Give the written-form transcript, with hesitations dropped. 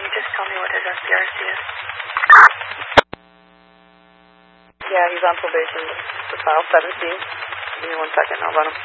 you just tell me what his SDRC is? Yeah, he's on probation with file 17. Give me 1 second, I'll run him.